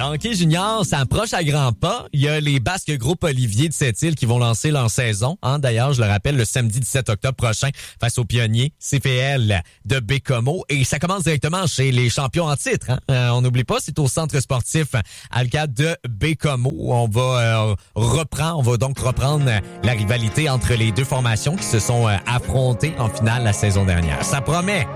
hockey junior, ça approche à grands pas. Il y a les Basques Groupe Olivier de Sept-Îles qui vont lancer leur saison. D'ailleurs, je le rappelle, le samedi 17 octobre prochain face aux pionniers CPL de Bécomo. Et ça commence directement chez les champions en titre. On n'oublie pas, c'est au centre sportif Alcade de Bécomo. On va donc reprendre la rivalité entre les deux formations qui se sont affrontées en finale la saison dernière. Ça promet.